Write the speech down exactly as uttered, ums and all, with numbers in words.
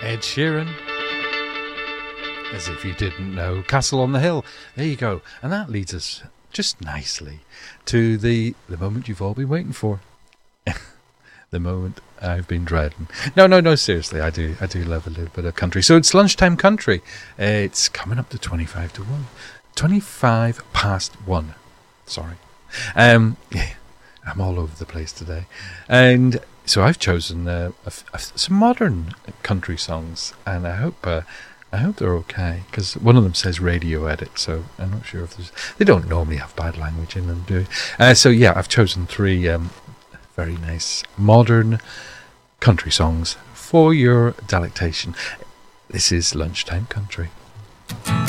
Ed Sheeran. As if you didn't know. Castle on the Hill. There you go. And that leads us just nicely to the, the moment you've all been waiting for. The moment I've been dreading. No, no, no, seriously, I do I do love a little bit of country. So it's Lunchtime Country. Uh, it's coming up to twenty-five to one. twenty-five past one. Sorry. Um, yeah, I'm all over the place today. And so I've chosen uh, a, a, some modern country songs, and I hope uh, I hope they're okay, because one of them says radio edit, so I'm not sure if there's... They don't normally have bad language in them, do they? Uh, so yeah, I've chosen three... Um, very nice modern country songs for your delectation. This is Lunchtime Country.